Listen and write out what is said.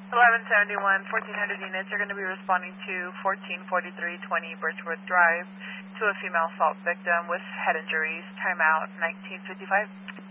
1171, 1400 units are going to be responding to 144320 Birchwood Drive to a female assault victim with head injuries. Timeout 1955.